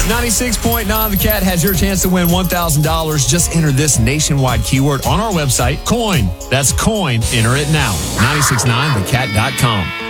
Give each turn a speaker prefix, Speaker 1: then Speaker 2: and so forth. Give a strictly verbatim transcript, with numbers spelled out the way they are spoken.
Speaker 1: ninety-six point nine The Cat has your chance to win one thousand dollars. Just enter this nationwide keyword on our website, coin. That's coin. Enter it now. nine six nine the cat dot com.